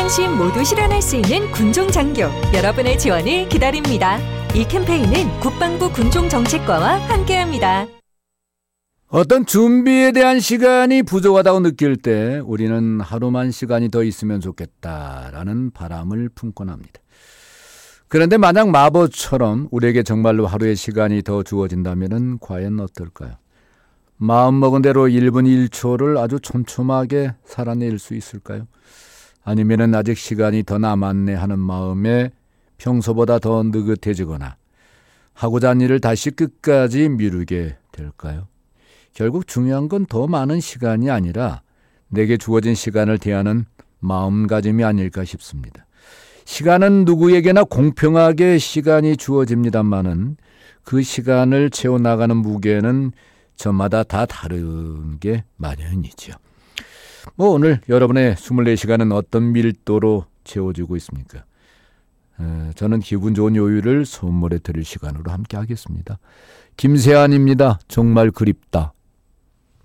당신 모두 실현할 수 있는 군종장교 여러분의 지원을 기다립니다. 이 캠페인은 국방부 군종정책과와 함께합니다. 어떤 준비에 대한 시간이 부족하다고 느낄 때 우리는 하루만 시간이 더 있으면 좋겠다라는 바람을 품곤 합니다. 그런데 만약 마법처럼 우리에게 정말로 하루의 시간이 더 주어진다면 과연 어떨까요? 마음먹은 대로 1분 1초를 아주 촘촘하게 살아낼 수 있을까요? 아니면 아직 시간이 더 남았네 하는 마음에 평소보다 더 느긋해지거나 하고자 한 일을 다시 끝까지 미루게 될까요? 결국 중요한 건 더 많은 시간이 아니라 내게 주어진 시간을 대하는 마음가짐이 아닐까 싶습니다. 시간은 누구에게나 공평하게 시간이 주어집니다만은 그 시간을 채워나가는 무게는 저마다 다 다른 게 마련이죠. 오늘 여러분의 24시간은 어떤 밀도로 채워지고 있습니까? 저는 기분 좋은 요일을 선물해 드릴 시간으로 함께 하겠습니다. 김세환입니다. 정말 그립다.